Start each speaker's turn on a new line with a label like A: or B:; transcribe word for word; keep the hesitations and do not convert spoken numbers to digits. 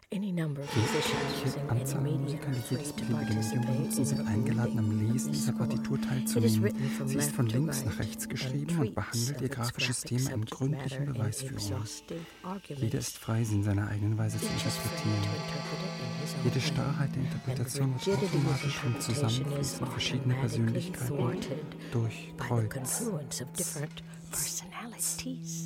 A: Jede Anzahl an Musikern, die jedes beliebige Medium benutzen, sind eingeladen, am Lesen dieser Partitur teilzunehmen. Sie ist von links nach rechts geschrieben und behandelt ihr grafisches Thema in gründlichen Beweisführungen. Jeder ist frei, sie in seiner eigenen Weise zu interpretieren. Jede Starrheit der Interpretation wird automatisch vom Zusammenfließen verschiedener Persönlichkeiten durchkreuzt.